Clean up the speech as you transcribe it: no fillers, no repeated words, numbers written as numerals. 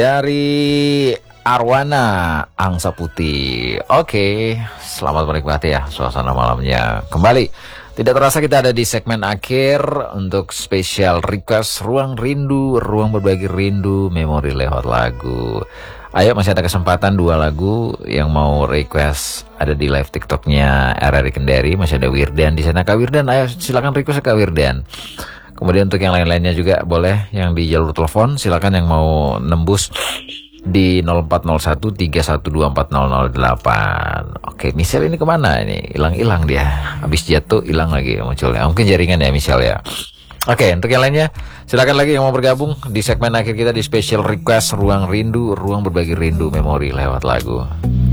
Dari Arwana Angsa Putih. Oke, selamat menikmati ya suasana malamnya. Kembali, tidak terasa kita ada di segmen akhir untuk spesial request Ruang Rindu, ruang berbagi rindu, memori lewat lagu. Ayo, masih ada kesempatan 2 lagu yang mau request ada di live TikToknya RRI Kendari. Masih ada Wirdan di sana. Kak Wirdan, ayo silakan request Kak Wirdan. Kemudian untuk yang lain-lainnya juga boleh yang di jalur telepon, silakan yang mau nembus di 040131240008. Oke, Michelle ini kemana ini? Hilang-hilang dia. Habis jatuh hilang lagi munculnya. Mungkin jaringan ya Michelle ya. Oke, untuk yang lainnya silakan lagi yang mau bergabung di segmen akhir kita di special request Ruang Rindu, ruang berbagi rindu, memori lewat lagu.